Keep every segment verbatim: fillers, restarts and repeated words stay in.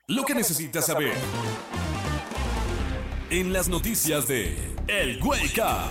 Lo que necesitas saber en las noticias de El Wake Up.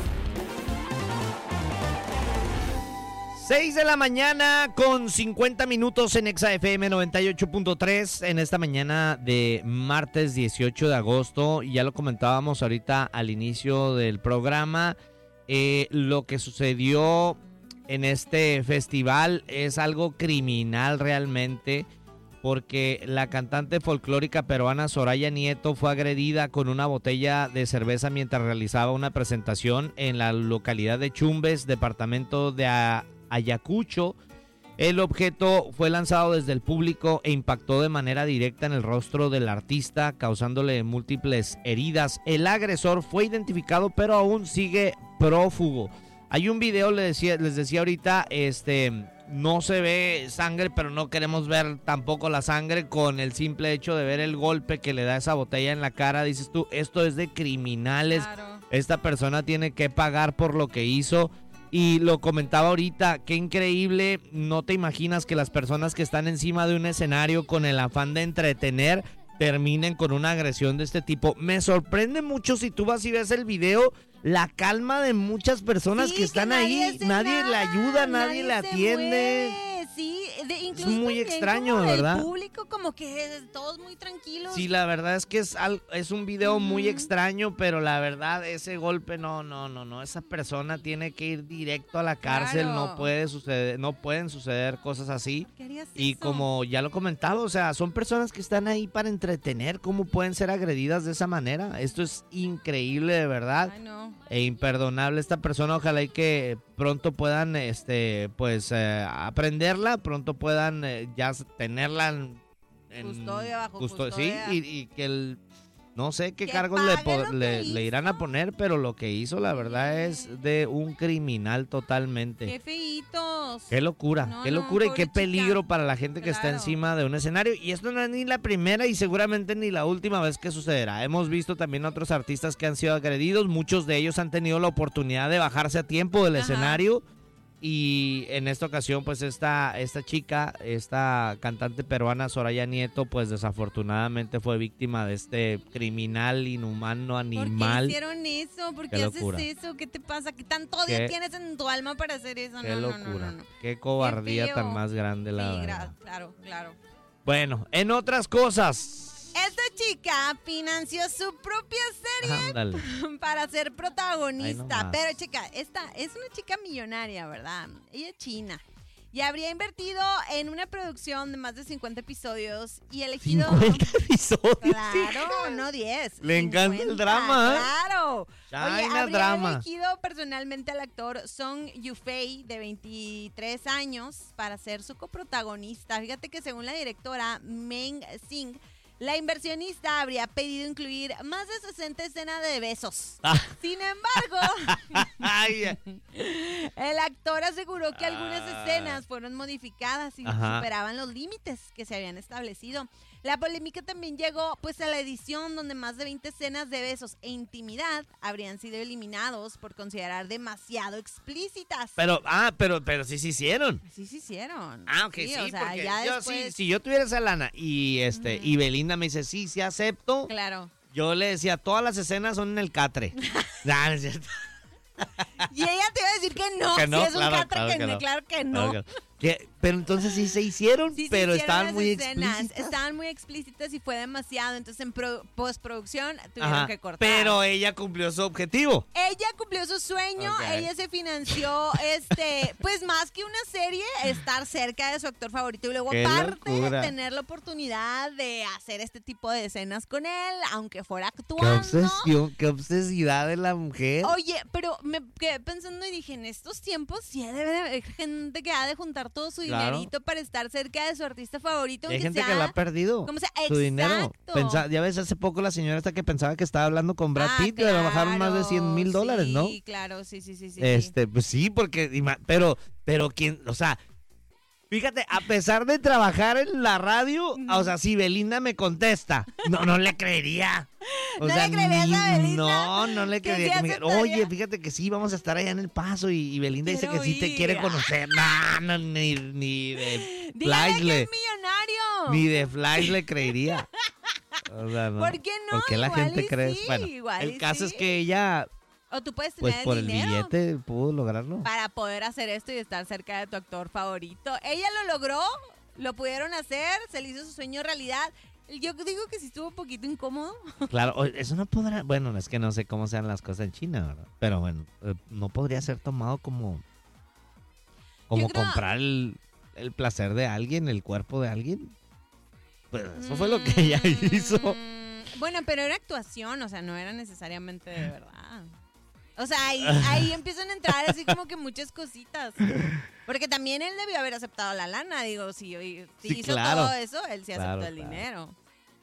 seis de la mañana con cincuenta minutos en Exa F M noventa y ocho punto tres en esta mañana de martes dieciocho de agosto. Ya lo comentábamos ahorita al inicio del programa. Eh, lo que sucedió en este festival es algo criminal realmente, porque la cantante folclórica peruana Soraya Nieto fue agredida con una botella de cerveza mientras realizaba una presentación en la localidad de Chumbes, departamento de A- Ayacucho. El objeto fue lanzado desde el público e impactó de manera directa en el rostro del artista, causándole múltiples heridas. El agresor fue identificado, pero aún sigue prófugo. Hay un video, les decía, les decía ahorita, este, no se ve sangre, pero no queremos ver tampoco la sangre. Con el simple hecho de ver el golpe que le da esa botella en la cara, dices tú, esto es de criminales. Claro. Esta persona tiene que pagar por lo que hizo. Y lo comentaba ahorita, qué increíble, no te imaginas que las personas que están encima de un escenario con el afán de entretener terminen con una agresión de este tipo. Me sorprende mucho si tú vas y ves el video, la calma de muchas personas Sí, que están que nadie ahí, hace nadie nada, le ayuda, nadie, nadie le se atiende. mueve. Sí, de, incluso Es muy también extraño, como ¿verdad? El público como que todos muy tranquilos. Sí, la verdad es que es, al- es un video muy Ujú. extraño, pero la verdad ese golpe no, no, no, no, esa persona tiene que ir directo a la cárcel, Claro. no puede suceder, no pueden suceder cosas así. ¿Qué harías Y eso? como ya lo he comentado, o sea, son personas que están ahí para entretener, ¿cómo pueden ser agredidas de esa manera? Esto es increíble, de verdad, Ay, no. e imperdonable. Esta persona, ojalá y que pronto puedan, este, pues, eh, aprenderla, pronto puedan eh, ya tenerla en, en Custodia, bajo custo- custodia. Sí, y, y que el, no sé qué Que cargos le, pague po- lo que le, le irán a hizo. poner, pero lo que hizo, la verdad, es de un criminal totalmente. Qué feitos. Qué locura, No, qué no, locura y pobre qué chica. peligro para la gente que está Claro. encima de un escenario. Y esto no es ni la primera y seguramente ni la última vez que sucederá. Hemos visto también otros artistas que han sido agredidos. Muchos de ellos han tenido la oportunidad de bajarse a tiempo del Ajá. escenario. Y en esta ocasión, pues esta, esta chica, esta cantante peruana Soraya Nieto, pues desafortunadamente fue víctima de este criminal, inhumano, ¿Por qué animal. hicieron eso? ¿Por Qué qué, locura. haces eso? ¿Qué te pasa? ¿Qué tanto odio Qué- tienes en tu alma para hacer eso? Qué no, no, locura, no, no, no. qué cobardía feo. tan más grande, la Sí, verdad. gra- claro, claro. Bueno, en otras cosas. Esta chica financió su propia serie Ándale. para ser Ahí protagonista. nomás. Pero chica, esta es una chica millonaria, ¿verdad? Ella es china. Y habría invertido en una producción de más de cincuenta episodios y elegido... cincuenta episodios. Claro, no diez. Le encanta el cincuenta, drama, ¿eh? Claro. Oye, China habría drama. elegido personalmente al actor Song Yufei, de veintitrés años, para ser su coprotagonista. Fíjate que según la directora Meng Sing, la inversionista habría pedido incluir más de sesenta escenas de besos. Ah. Sin embargo, Ay, el actor aseguró que algunas Ah. escenas fueron modificadas y Ajá. superaban los límites que se habían establecido. La polémica también llegó pues a la edición donde más de veinte escenas de besos e intimidad habrían sido eliminados por considerar demasiado explícitas. pero, ah, pero, pero sí se hicieron. Sí se hicieron. Ah, ok, sí, o sea, porque ya yo después... sí, si yo tuviera esa lana y este, y Belinda me dice, sí, sí acepto, Claro. yo le decía, todas las escenas son en el catre. Nah, no es cierto. Y ella te iba a decir que no, Que no, si es claro, un catre claro que, que no. no. Claro que no. Claro que- que- pero entonces sí se hicieron, Sí, se pero hicieron estaban las muy escenas, explícitas. estaban muy explícitas y fue demasiado, entonces en pro- postproducción tuvieron Ajá, que cortar. pero ella cumplió su objetivo. Ella cumplió su sueño, Ok. ella se financió, este, pues más que una serie, estar cerca de su actor favorito y luego Qué aparte locura. tener la oportunidad de hacer este tipo de escenas con él, aunque fuera Qué actuando. obsesión, qué obsesidad de la mujer. Oye, pero me quedé pensando y dije, en estos tiempos sí debe de haber gente que ha de juntar todo su Claro. dinerito para estar cerca de su artista favorito. Hay aunque gente sea, que la ha perdido. como sea, Su dinero. exacto. Pensa- ya ves, hace poco la señora esta que pensaba que estaba hablando con Brad Ah, Pitt, le bajaron más de claro, cien mil dólares, ¿no? Sí, claro, sí, sí, sí, sí. Este, pues sí, porque, ima- pero, pero quién, o sea, fíjate, a pesar de trabajar en la radio, o sea, si Belinda me contesta, no, no le creería. O ¿No sea, le creerías ni- a Belinda? No, no le ¿Que creería. sí que me- aceptaría? Oye, fíjate que sí, vamos a estar allá en El Paso y, y Belinda dice Quiero que sí te ir. quiere conocer. No, no, ni, ni de Dígale que Blaisle. es millonario. Ni de Flash le creería. O sea, no. ¿Por qué no? ¿Por qué la Igual gente y cree? sí, Bueno, igual el y caso sí. es que ella, O tú puedes pues tener por el el dinero billete pudo lograrlo. para poder hacer esto y estar cerca de tu actor favorito. Ella lo logró, lo pudieron hacer, se le hizo su sueño realidad. Yo digo que sí estuvo un poquito incómodo. Claro, o- eso no podrá, bueno, es que no sé cómo sean las cosas en China, ¿verdad? Pero bueno, eh, no podría ser tomado como, como Yo creo- comprar el, el placer de alguien, el cuerpo de alguien. Pues eso fue lo que ella hizo. Mm, Bueno, pero era actuación, o sea, no era necesariamente de verdad. O sea, ahí, ahí empiezan a entrar así como que muchas cositas. Porque también él debió haber aceptado la lana, digo, si, si Sí, hizo claro. todo eso, él sí aceptó Claro, el claro. dinero.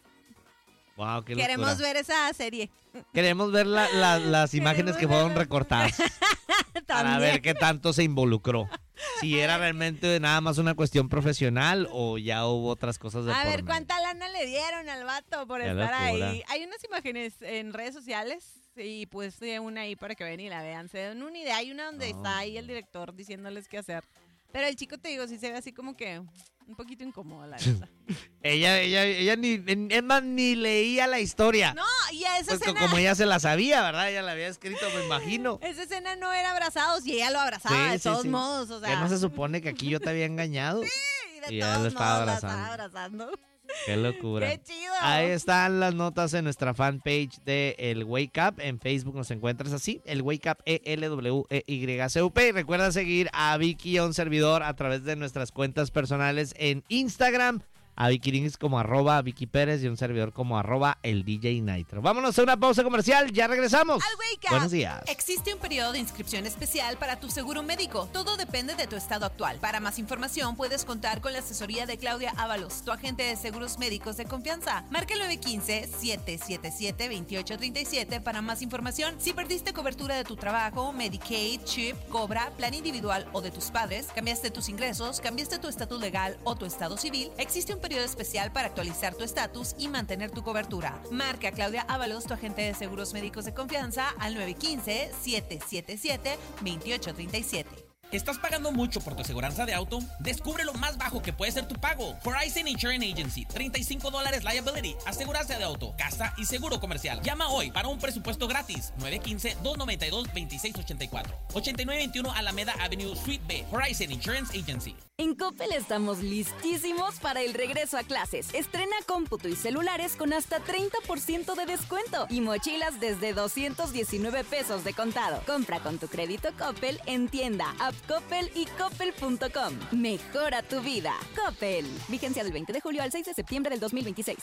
Wow, qué Queremos locura. ver esa serie. Queremos ver la- la- las imágenes que fueron recortadas para También. ver qué tanto se involucró. Si era realmente nada más una cuestión profesional o ya hubo otras cosas de A por ver, medio. ¿cuánta lana le dieron al vato por Qué estar locura. ahí? Hay unas imágenes en redes sociales y pues de una ahí para que ven y la vean. Se den una idea. Hay una donde No. está ahí el director diciéndoles qué hacer. Pero el chico, te digo, sí se ve así como que un poquito incómodo, la verdad. Ella, ella, ella ni, es más, ni leía la historia. No, y a esa Pues co- escena... como ella se la sabía, ¿verdad? Ella la había escrito, me imagino. Esa escena no era abrazados y ella lo abrazaba Sí, de sí, todos sí. modos, o sea. ¿Qué no se supone que aquí yo te había engañado? y de y ella todos lo estaba modos la estaba abrazando. abrazando. Qué locura. ¡Qué chido! Ahí están las notas en nuestra fanpage de El Wake Up. En Facebook nos encuentras así, El Wake Up, E L W E Y C U P. Y recuerda seguir a Vicky y a un servidor a través de nuestras cuentas personales en Instagram. A Vicky Rings como arroba Vicky Pérez y un servidor como arroba el D J Nitro. Vámonos a una pausa comercial, ya regresamos. Al Wake Up. Buenos días. Existe un periodo de inscripción especial para tu seguro médico. Todo depende de tu estado actual. Para más información puedes contar con la asesoría de Claudia Ábalos, tu agente de seguros médicos de confianza. Marca el nueve uno cinco, siete siete siete, dos ocho tres siete para más información. Si perdiste cobertura de tu trabajo, Medicaid, CHIP, Cobra, plan individual o de tus padres, cambiaste tus ingresos, cambiaste tu estatus legal o tu estado civil, existe un periodo especial para actualizar tu estatus y mantener tu cobertura. Marca a Claudia Ábalos, tu agente de seguros médicos de confianza, al nueve uno cinco, siete siete siete, dos ocho tres siete. ¿Estás pagando mucho por tu aseguranza de auto? Descubre lo más bajo que puede ser tu pago. Horizon Insurance Agency, treinta y cinco dólares liability, aseguranza de auto, casa y seguro comercial. Llama hoy para un presupuesto gratis. nueve uno cinco, dos nueve dos, dos seis ocho cuatro. ochenta y nueve veintiuno Alameda Avenue, Suite B. Horizon Insurance Agency. En Coppel estamos listísimos para el regreso a clases. Estrena cómputo y celulares con hasta treinta por ciento de descuento y mochilas desde doscientos diecinueve pesos de contado. Compra con tu crédito Coppel en tienda, app Coppel y coppel punto com. Mejora tu vida. Coppel. Vigencia del veinte de julio al seis de septiembre del dos mil veintiséis.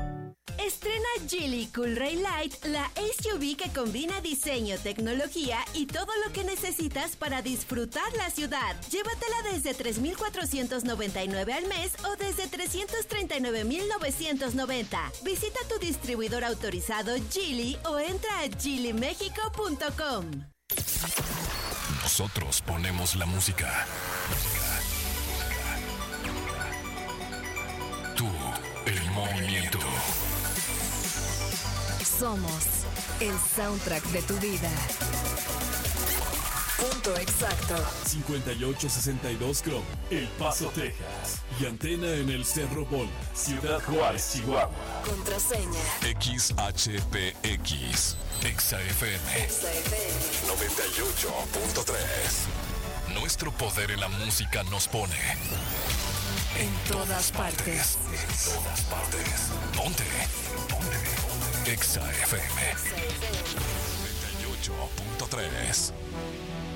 Estrena Geely Cool Ray Light, la S U V que combina diseño, tecnología y todo lo que necesitas para disfrutar la ciudad. Llévatela desde tres mil cuatrocientos noventa y nueve al mes o desde trescientos treinta y nueve mil novecientos noventa. Visita tu distribuidor autorizado Geely o entra a geely mexico punto com. Nosotros ponemos la música. Tú, el movimiento. Somos el soundtrack de tu vida. Punto exacto. cincuenta y ocho sesenta y dos Chrome, El Paso, Texas. Y antena en el Cerro Bola, Ciudad Juárez, Chihuahua. Contraseña. X H P X, Exa F M noventa y ocho punto tres. Nuestro poder en la música nos pone En todas partes. En todas partes. Ponte. Ponte. Exa F M noventa y ocho punto tres.